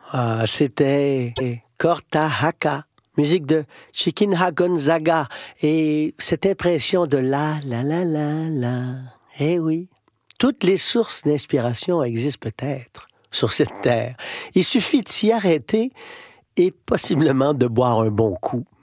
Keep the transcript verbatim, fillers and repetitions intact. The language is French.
Ah, c'était Corta Haka, musique de Chiquinha Gonzaga, et cette impression de la, la, la, la, la. Eh oui, toutes les sources d'inspiration existent peut-être sur cette terre. Il suffit de s'y arrêter et possiblement de boire un bon coup.